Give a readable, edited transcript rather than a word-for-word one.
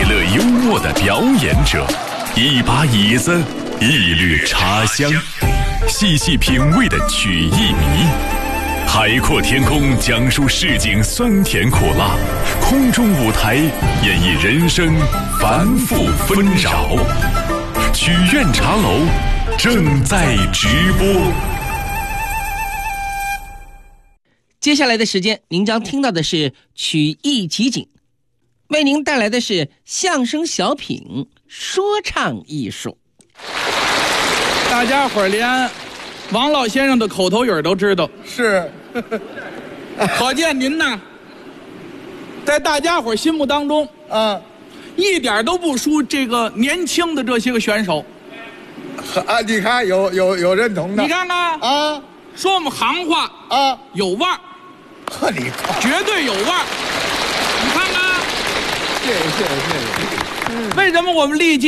乐幽默的表演者，一把椅子，一缕茶香，细细品味的曲艺迷，海阔天空讲述市井酸甜苦辣，空中舞台演绎人生繁复纷扰。曲苑茶楼正在直播。 接下来的时间，您将听到的是曲艺集锦，为您带来的是相声小品、说唱艺术。 大家伙儿连王老先生的口头语都知道， 是， 可见您呢，在大家伙儿心目当中，一点都不输这个年轻的这些个选手。 你看有认同的， 你看看啊， 说我们行话啊， 有腕儿， 你看， 绝对有腕儿。你看看， 谢谢。 为什么我们历届